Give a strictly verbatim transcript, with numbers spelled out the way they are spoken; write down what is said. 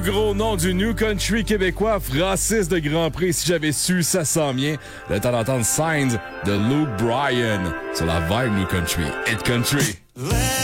gros nom du New Country québécois, Francis de Grand Prix. Si j'avais su, ça s'en vient. Le temps d'entendre Signs de Luke Bryan sur la vibe New Country. Hit Country. Let